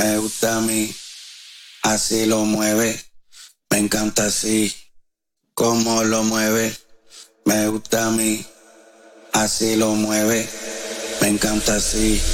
me gusta a mí, así lo mueve, me encanta así, como lo mueve, me gusta a mí, así lo mueve, me encanta así.